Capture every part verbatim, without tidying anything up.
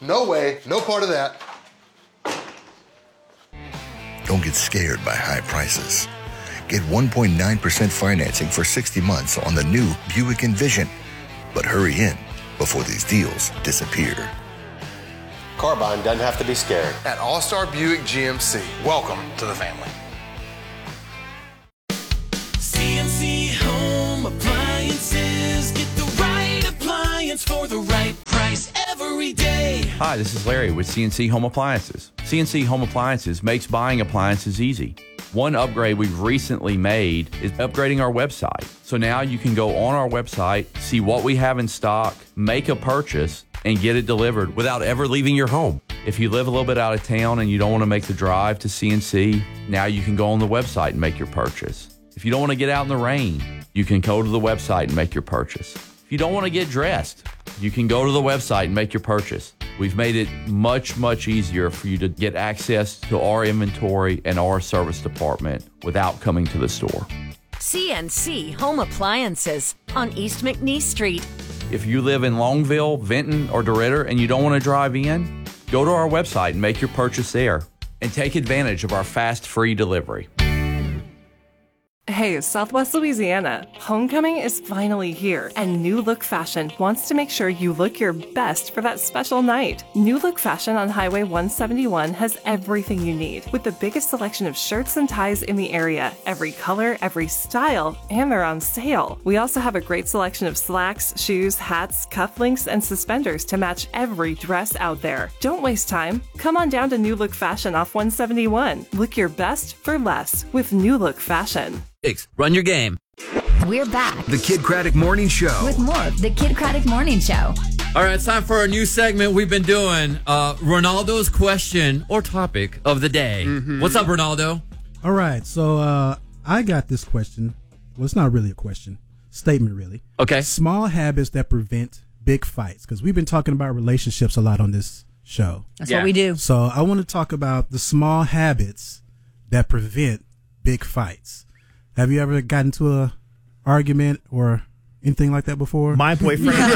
No way. No part of that. Don't get scared by high prices. Get one point nine percent financing for sixty months on the new Buick Envision. But hurry in before these deals disappear. Car buying doesn't have to be scared. At All-Star Buick G M C. Welcome to the family. C N C Home Appliances. Get the right appliance for the right price every day. Hi, this is Larry with C N C Home Appliances. C N C Home Appliances makes buying appliances easy. One upgrade we've recently made is upgrading our website. So now you can go on our website, see what we have in stock, make a purchase, and get it delivered without ever leaving your home. If you live a little bit out of town and you don't want to make the drive to C N C, now you can go on the website and make your purchase. If you don't want to get out in the rain, you can go to the website and make your purchase. If you don't want to get dressed, you can go to the website and make your purchase. We've made it much, much easier for you to get access to our inventory and our service department without coming to the store. C N C Home Appliances on East McNeese Street. If you live in Longville, Vinton, or DeRidder and you don't want to drive in, go to our website and make your purchase there and take advantage of our fast, free delivery. Hey, Southwest Louisiana. Homecoming is finally here, and New Look Fashion wants to make sure you look your best for that special night. New Look Fashion on Highway one seventy-one has everything you need, with the biggest selection of shirts and ties in the area, every color, every style, and they're on sale. We also have a great selection of slacks, shoes, hats, cufflinks, and suspenders to match every dress out there. Don't waste time. Come on down to New Look Fashion off one seventy-one. Look your best for less with New Look Fashion. Run your game. We're back. The Kid Craddock Morning Show. With more of the Kid Craddock Morning Show. All right, it's time for a new segment we've been doing. Uh, Ronaldo's question or topic of the day. Mm-hmm. What's up, Ronaldo? All right, so uh, I got this question. Well, it's not really a question. Statement, really. Okay. Small habits that prevent big fights. Because we've been talking about relationships a lot on this show. That's yeah. what we do. So I want to talk about the small habits that prevent big fights. Have you ever gotten into a argument or anything like that before? My boyfriend. yeah.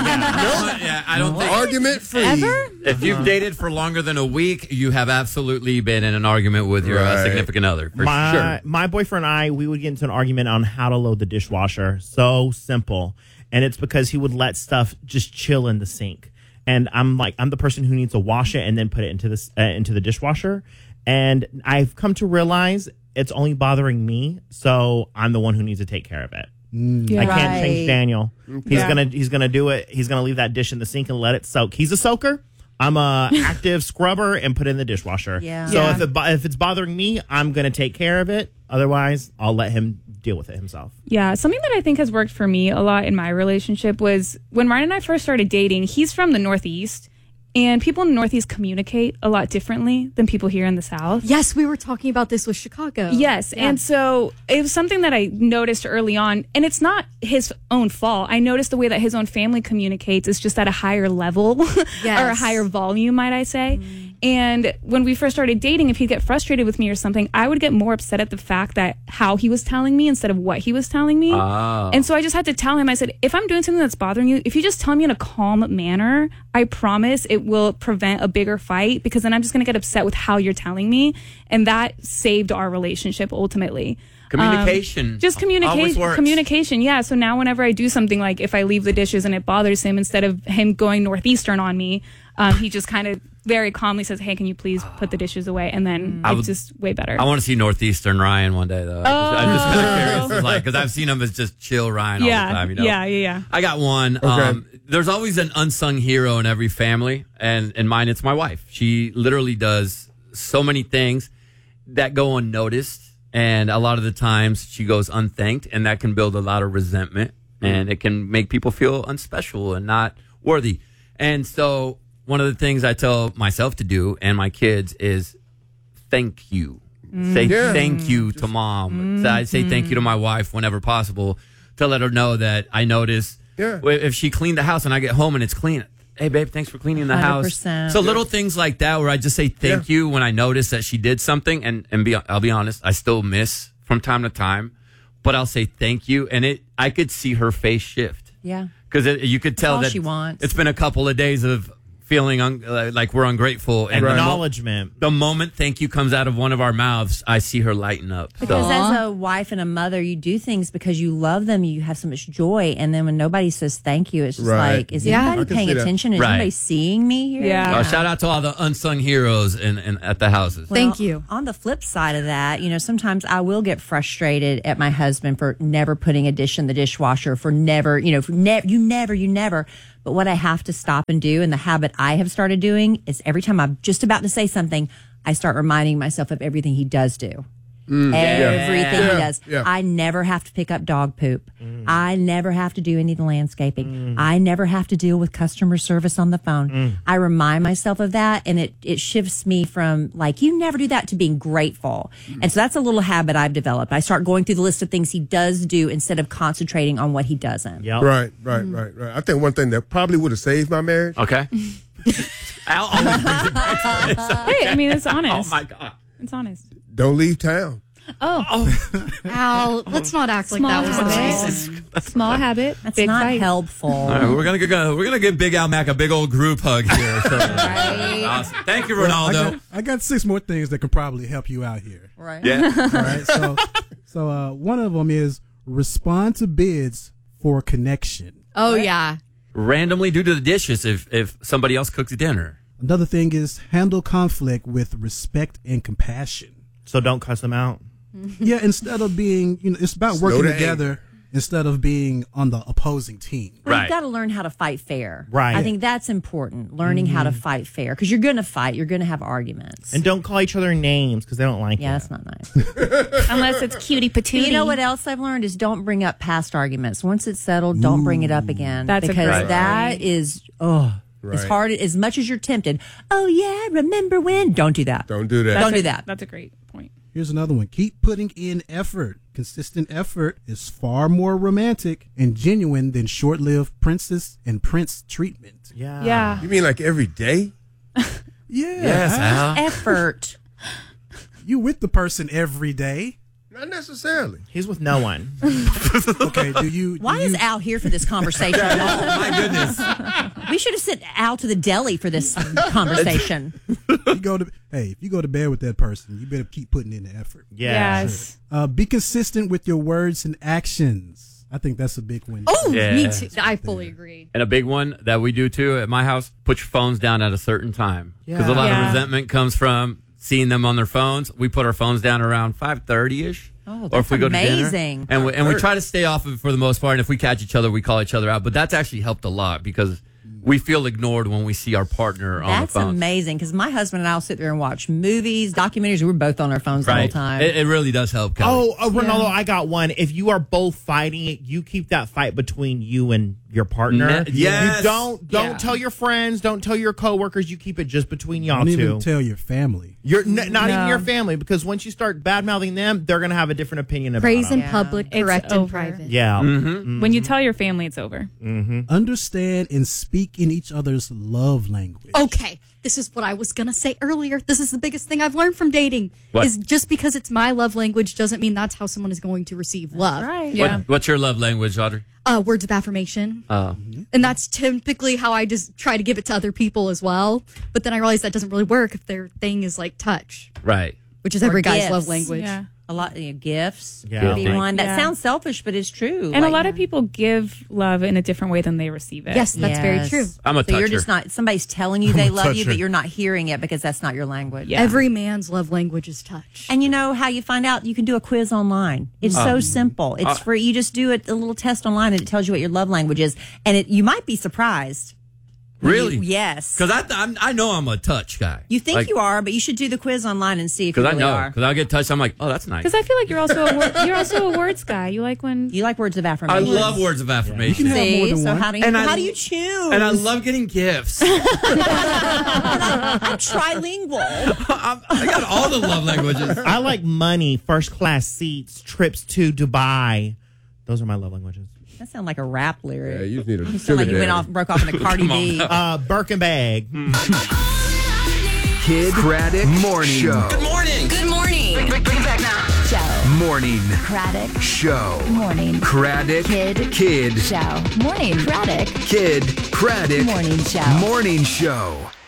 No, yeah, I don't think argument free. Ever? If you've dated for longer than a week, you have absolutely been in an argument with your right. uh, significant other. For my, sure. My boyfriend and I, we would get into an argument on how to load the dishwasher. So simple. And it's because he would let stuff just chill in the sink. And I'm like, I'm the person who needs to wash it and then put it into this uh, into the dishwasher. And I've come to realize it's only bothering me, so I'm the one who needs to take care of it. Mm. I can't right. change Daniel. He's Yeah. gonna he's gonna do it. He's gonna leave that dish in the sink and let it soak. He's a soaker. I'm a active scrubber and put it in the dishwasher. Yeah. So Yeah. if it bo- if it's bothering me, I'm gonna take care of it. Otherwise, I'll let him deal with it himself. Yeah, something that I think has worked for me a lot in my relationship was when Ryan and I first started dating. He's from the Northeast. And people in the Northeast communicate a lot differently than people here in the South. Yes, we were talking about this with Chicago. Yes, Yeah. and so it was something that I noticed early on, and it's not his own fault. I noticed the way that his own family communicates is just at a higher level Yes. or a higher volume, might I say. Mm. And when we first started dating, if he'd get frustrated with me or something, I would get more upset at the fact that how he was telling me instead of what he was telling me. Oh. And so I just had to tell him, I said, if I'm doing something that's bothering you, if you just tell me in a calm manner, I promise it will prevent a bigger fight, because then I'm just going to get upset with how you're telling me. And that saved our relationship ultimately. Communication. Um, just communication. Communication, yeah. So now whenever I do something, like if I leave the dishes and it bothers him, instead of him going Northeastern on me, um, he just kind of very calmly says, hey, can you please put the dishes away? And then I it's would- just way better. I want to see Northeastern Ryan one day, though. Oh. I'm just kind of curious, like, because I've seen him as just chill Ryan yeah, all the time. You know? yeah, yeah, yeah. I got one. Okay. Um, there's always an unsung hero in every family, and in mine, it's my wife. She literally does so many things that go unnoticed, and a lot of the times she goes unthanked, and that can build a lot of resentment, mm-hmm. and it can make people feel unspecial and not worthy. And so one of the things I tell myself to do and my kids is thank you. Mm. Say yeah. thank you to mom. Mm. So I say thank you to my wife whenever possible to let her know that I notice yeah. if she cleaned the house and I get home and it's clean. Hey, babe, thanks for cleaning the one hundred house. percent. So little things like that where I just say thank Yeah. you when I notice that she did something. And, and be, I'll be honest, I still miss from time to time. But I'll say thank you. And it, I could see her face shift. Yeah. Because you could tell all that she wants. it's been a couple of days of feeling un- uh, like we're ungrateful. And the mo- Acknowledgement. The moment thank you comes out of one of our mouths, I see her lighten up. Because So- as a wife and a mother, you do things because you love them. You have so much joy. And then when nobody says thank you, it's just Right. like, is Yeah. I anybody can paying see that. attention? Is Right. anybody seeing me here? Uh, shout out to all the unsung heroes in, in at the houses. Well, on the flip side of that, you know, sometimes I will get frustrated at my husband for never putting a dish in the dishwasher, for never, you know, for ne- you never, you never. But what I have to stop and do, and the habit I have started doing, is every time I'm just about to say something, I start reminding myself of everything he does do. Mm, Everything yeah. he does. Yeah. I never have to pick up dog poop. I never have to do any of the landscaping. I never have to deal with customer service on the phone. Mm. I remind myself of that, and it, it shifts me from like, you never do that, to being grateful. And so that's a little habit I've developed. I start going through the list of things he does do instead of concentrating on what he doesn't. Right, right, right, right. I think one thing that probably would have saved my marriage. Okay. Al always brings it back to this. Hey, I mean, it's honest. Oh, my God. It's honest. Don't leave town. Oh. Al, let's not act like Small that was the habit. law. Small habit. That's big not fight. helpful. All right, we're gonna go, we're gonna give Big Al Mac a big old group hug here. So, awesome. Thank you, Well, I Ronaldo. got, I got six more things that can probably help you out here. Right. Yeah. All right. So, so uh, one of them is respond to bids for connection. Oh, yeah. Randomly do to the dishes if if somebody else cooks dinner. Another thing is handle conflict with respect and compassion. So don't cuss them out. Yeah, instead of being, you know, it's about Slow working to together instead of being on the opposing team. Well, you've got to learn how to fight fair. Right. I think that's important, learning how to fight fair. Because you're going to fight. You're going to have arguments. And don't call each other names because they don't like Yeah, it. that's not nice. Unless it's cutie But patootie. you know what else I've learned is don't bring up past arguments. Once it's settled, don't bring it up again. That's a because great that point. is, oh, as Right. hard as much as you're tempted. Oh, yeah, remember when? Don't do that. Don't do that. Don't That's do a- that. That's a great point. Here's another one. Keep putting in effort. Consistent effort is far more romantic and genuine than short-lived princess and prince treatment. Yeah. Yeah. You mean like every day? Yeah. Yes, Al. Effort. You with the person every day. Not necessarily. He's with no one. Okay, do you... do Why you, is Al here for this conversation at all? My goodness. We should have sent Al to the deli for this conversation. you go to hey, if you go to bed with that person, you better keep putting in the effort. Yeah. Yes. Uh, be consistent with your words and actions. I think that's a big one. Oh, Yeah. me too. I fully agree. And a big one that we do too at my house: put your phones down at a certain time, because a lot Yeah. of resentment comes from seeing them on their phones. We put our phones down around five thirty ish. Oh, or if that's we go to amazing. dinner, and we, and we try to stay off of it for the most part. And if we catch each other, we call each other out. But that's actually helped a lot because we feel ignored when we see our partner on the That's phone. amazing because my husband and I will sit there and watch movies, documentaries. We're both on our phones the whole Right? time. It, it really does help. Kelly. Oh, uh, Ronaldo, I got one. If you are both fighting it, you keep that fight between you and your partner. Ne- yes. You don't don't Yeah. tell your friends, don't tell your coworkers. You keep it just between y'all Don't two. even tell your family. You're n- not even No. your family because once you start bad mouthing them, they're gonna have a different opinion about Praise in them. public, It's correct in over. private. Yeah. Mm-hmm. When you tell your family, it's over. Understand and speak in each other's love language. Okay, this is what I was going to say earlier. This is the biggest thing I've learned from dating. What? Is just because it's my love language doesn't mean that's how someone is going to receive love. Right. What- Yeah. what's your love language, Audrey? Uh, words of affirmation. Uh, And that's typically how I just try to give it to other people as well. But then I realize that doesn't really work if their thing is like touch, right. which is Or every guy's gifts. love language. Yeah. a lot, you know, gifts. Yeah. Would be Gifting. one. That Yeah. sounds selfish, but it's true. And Like- a lot of people give love in a different way than they receive it. Yes, that's very Yes. true. I'm a So you're toucher. just not. Somebody's telling you they a love you, toucher. but you're not hearing it because that's not your language. Yeah. Every man's love language is touch. And you know how you find out? You can do a quiz online. It's Oh. so simple. It's Uh, free. You just do it, a little test online, and it tells you what your love language is. And it, you might be surprised. Really? You- yes. Because I, I'm, I know I'm a touch guy. You think Like, you are, but you should do the quiz online and see if you Because really I know. are. Because I'll get touched. I'm like, oh, that's nice. Because I feel like you're also a wor- you're also a words guy. You like when You like words of I affirmation. love words of affirmation. See? So how do you And I- how do you choose? And I love getting gifts. I'm trilingual. I'm, I got all the love languages. I like money, first class seats, trips to Dubai. Those are my love languages. That sounds like a rap lyric. Yeah, you just need a You sound like you went daddy. off, broke off in a Cardi B. Uh, Birkin bag. Kid Craddock Morning Show. Good morning. Good morning. Bring, bring, bring it back now. Morning. Craddock Show. Morning. Craddock. Kid. Kid. Show. Morning. Craddock Kid. Craddock. Morning Show. Morning Show.